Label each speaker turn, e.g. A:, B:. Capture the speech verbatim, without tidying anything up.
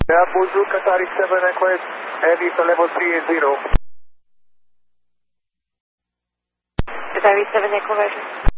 A: Yeah, Bonjour, Qatar seven request, heavy for level three eight zero.
B: Qatar seven Echo Roger.